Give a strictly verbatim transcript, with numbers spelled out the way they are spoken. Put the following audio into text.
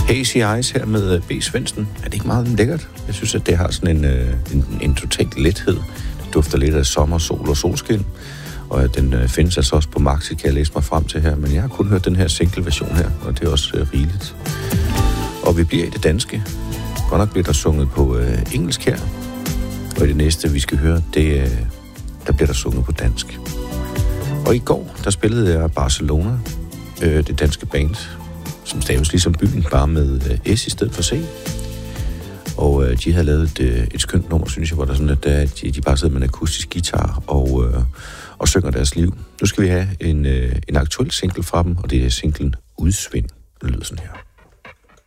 Hazy Eyes her med B. Svendsen. Er det ikke meget lækkert? Jeg synes, at det har sådan en, en, en total lethed. Det dufter lidt af sommer, sol og solskin. Og den øh, findes altså også på Maxi, kan jeg læse mig frem til her. Men jeg har kun hørt den her single-version her, og det er også øh, rigeligt. Og vi bliver i det danske. Godt nok bliver der sunget på øh, engelsk her. Og i det næste, vi skal høre, det, øh, der bliver der sunget på dansk. Og i går, der spillede jeg Barcelona, øh, det danske band, som staves ligesom byen, bare med øh, S i stedet for C. Og øh, de havde lavet et, øh, et skønt nummer, synes jeg, hvor der sådan, at øh, de, de bare sidder med en akustisk guitar og, øh, og synger deres liv. Nu skal vi have en, øh, en aktuel single fra dem, og det er singlen Udsving. Det lyder sådan her.